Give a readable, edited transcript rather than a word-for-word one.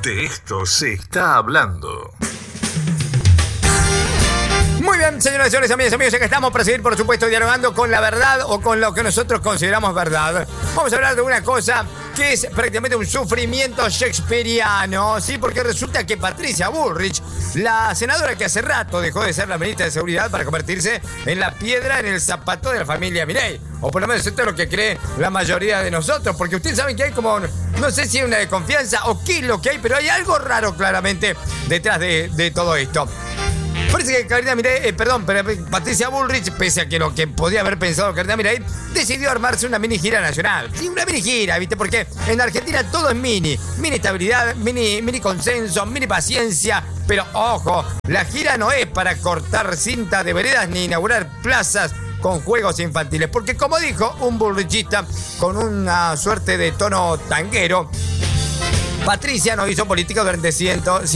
De esto se está hablando. Muy bien, señoras y señores, amigas y amigos, ya que estamos para seguir, por supuesto, dialogando con la verdad o con lo que nosotros consideramos verdad. Vamos a hablar de una cosa que es prácticamente un sufrimiento shakespeariano, ¿sí? Porque resulta que Patricia Bullrich, la senadora que hace rato dejó de ser la ministra de Seguridad para convertirse en la piedra en el zapato de la familia Milei, o por lo menos esto es lo que cree la mayoría de nosotros, porque ustedes saben que hay como, no sé si hay una desconfianza o qué es lo que hay, pero hay algo raro claramente detrás de todo esto. Parece que Patricia Bullrich, pese a que lo que podía haber pensado Karina Milei, decidió armarse una mini gira nacional. Sí, una mini gira, ¿viste? Porque en Argentina todo es mini. Mini estabilidad, mini consenso, mini paciencia. Pero ojo, la gira no es para cortar cinta de veredas ni inaugurar plazas con juegos infantiles. Porque como dijo un bullrichista con una suerte de tono tanguero, Patricia no hizo política durante 100